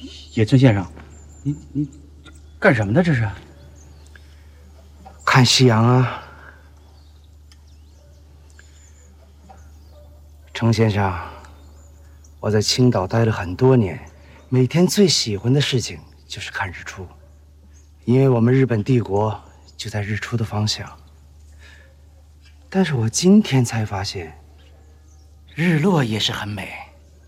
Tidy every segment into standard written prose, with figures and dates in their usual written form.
野村先生，你干什么呢？这是？ 看夕阳啊。程先生，我在青岛待了很多年，每天最喜欢的事情就是看日出，因为我们日本帝国就在日出的方向。但是我今天才发现，日落也是很美。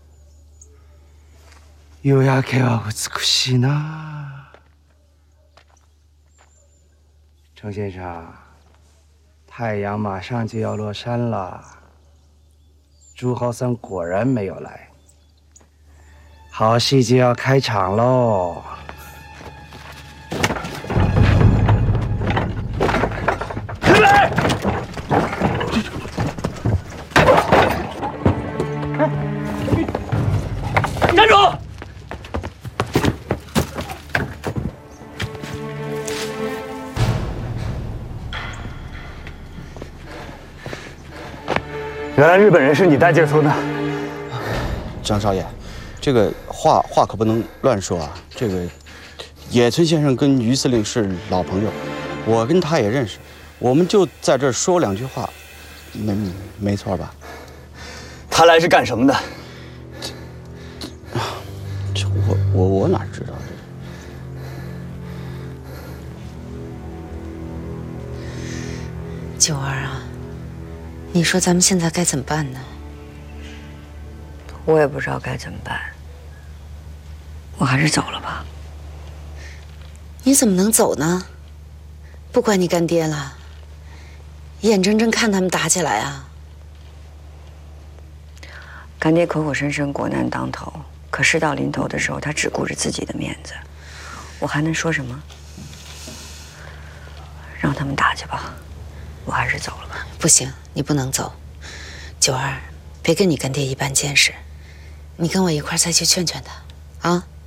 夕焼けは美しいな。程先生，太阳马上就要落山了，朱豪三果然没有来，好戏就要开场喽。 开门！站住！ 原来日本人是你带接头的， 张少爷，这个话可不能乱说啊。这个野村先生跟于司令是老朋友，我跟他也认识，我们就在这儿说两句话，没错吧？ 他来是干什么的？ 这我哪知道？ 九儿啊，你说咱们现在该怎么办呢？ 我也不知道该怎么办，我还是走了吧。 你怎么能走呢？不怪你干爹了，眼睁睁看他们打起来啊！ 干爹口口声声国难当头，可事到临头的时候，他只顾着自己的面子，我还能说什么？让他们打去吧，我还是走了吧。 不行，你不能走。九儿，别跟你干爹一般见识，你跟我一块儿再去劝劝他，啊。